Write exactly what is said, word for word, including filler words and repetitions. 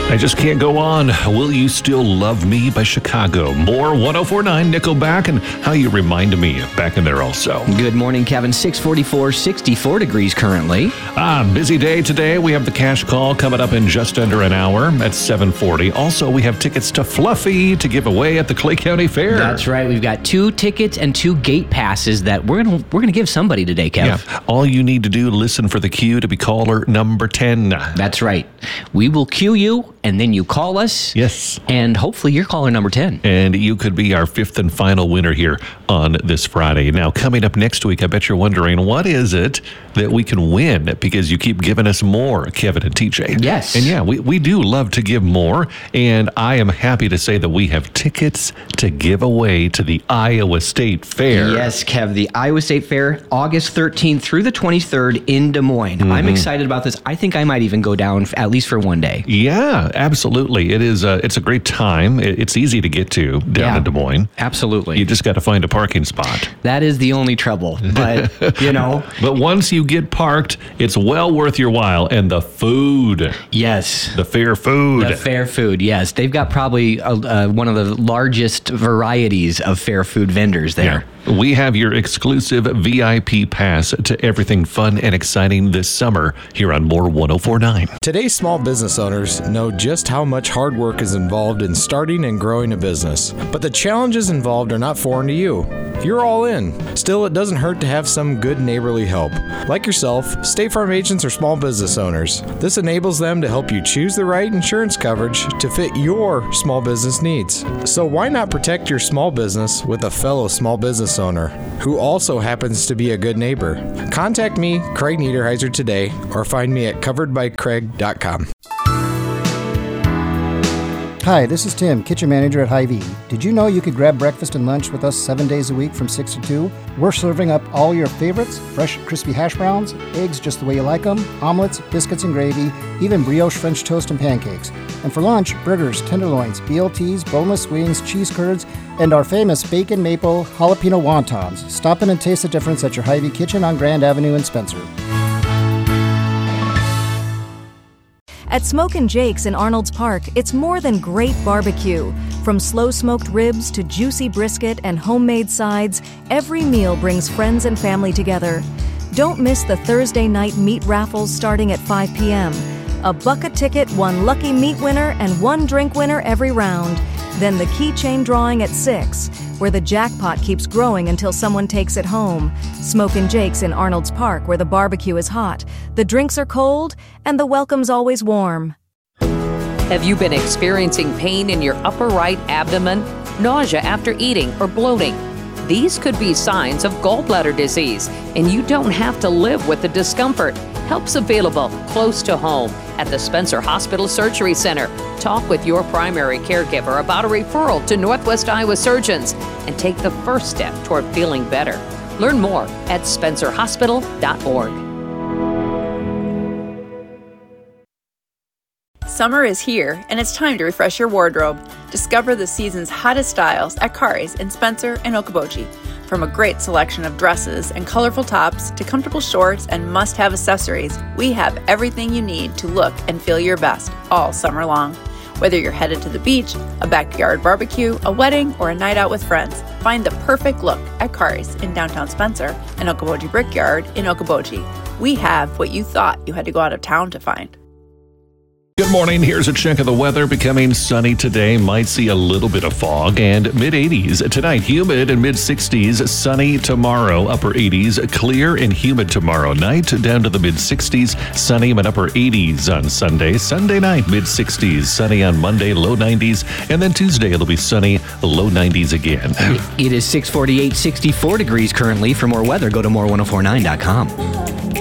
I Just Can't Go On. Will You Still Love Me by Chicago. More one oh four point nine Nickelback and How You Remind Me back in there also. Good morning, Kevin. six forty-four, sixty-four degrees currently. Ah, busy day today. We have the cash call coming up in just under an hour at seven forty. Also, we have tickets to Fluffy to give away at the Clay County Fair. That's right. We've got two tickets and two gate passes that we're gonna we're gonna give somebody today, Kev. Yeah. All you need to do, listen for the cue to be caller number ten. That's right. We will cue you, and then you call us. Yes. And hopefully you're caller number ten. And you could be our fifth and final winner here on this Friday. Now, coming up next week, I bet you're wondering, what is it that we can win? Because you keep giving us more, Kevin and T J. Yes. And yeah, we, we do love to give more. And I am happy to say that we have tickets to give away to the Iowa State Fair. Yes, Kev, the Iowa State Fair, August thirteenth through the twenty-third in Des Moines. Mm-hmm. I'm excited about this. I think I might even go down at least for one day. Yeah, absolutely. It is. Uh, it's a great time. It, it's easy to get to down yeah, in Des Moines. Absolutely. You just got to find a parking spot. That is the only trouble. But, you know. But once you get parked, it's well worth your while. And the food. Yes. The fair food. The fair food, yes. They've got probably uh, uh, one of the largest varieties of fair food vendors there. Yeah. We have your exclusive V I P pass to everything fun and exciting this summer here on More one oh four point nine. Today's small business owners know just how much hard work is involved in starting and growing a business. But the challenges involved are not foreign to you. You're all in. Still, it doesn't hurt to have some good neighborly help. Like yourself, State Farm agents are small business owners. This enables them to help you choose the right insurance coverage to fit your small business needs. So why not protect your small business with a fellow small business owner who also happens to be a good neighbor? Contact me, Craig Niederheiser, today or find me at covered by craig dot com. Hi, this is Tim, kitchen manager at Hy-Vee. Did you know you could grab breakfast and lunch with us seven days a week from six to two? We're serving up all your favorites, fresh crispy hash browns, eggs just the way you like them, omelets, biscuits and gravy, even brioche French toast and pancakes. And for lunch, burgers, tenderloins, B L Ts, boneless wings, cheese curds, and our famous bacon maple jalapeno wontons. Stop in and taste the difference at your Hy-Vee kitchen on Grand Avenue in Spencer. At Smokin' Jake's in Arnold's Park, it's more than great barbecue. From slow-smoked ribs to juicy brisket and homemade sides, every meal brings friends and family together. Don't miss the Thursday night meat raffles starting at five p.m. A bucket ticket, one lucky meat winner, and one drink winner every round. Then the keychain drawing at six, where the jackpot keeps growing until someone takes it home. Smokin' Jake's in Arnold's Park, where the barbecue is hot, the drinks are cold, and the welcome's always warm. Have you been experiencing pain in your upper right abdomen, nausea after eating, or bloating? These could be signs of gallbladder disease, and you don't have to live with the discomfort. Help's available close to home at the Spencer Hospital Surgery Center. Talk with your primary caregiver about a referral to Northwest Iowa Surgeons and take the first step toward feeling better. Learn more at spencer hospital dot org. Summer is here, and it's time to refresh your wardrobe. Discover the season's hottest styles at Kari's in Spencer and Okoboji. From a great selection of dresses and colorful tops to comfortable shorts and must-have accessories, we have everything you need to look and feel your best all summer long. Whether you're headed to the beach, a backyard barbecue, a wedding, or a night out with friends, find the perfect look at Kari's in downtown Spencer and Okoboji Brickyard in Okoboji. We have what you thought you had to go out of town to find. Good morning. Here's a check of the weather. Becoming sunny today. Might see a little bit of fog and mid eighties tonight. Humid and mid sixties. Sunny tomorrow. Upper eighties. Clear and humid tomorrow night. Down to the mid sixties. Sunny and upper eighties on Sunday. Sunday night. Mid sixties. Sunny on Monday. Low nineties. And then Tuesday it'll be sunny. Low nineties again. It is six forty-eight, sixty-four degrees currently. For more weather, go to more one oh four nine dot com.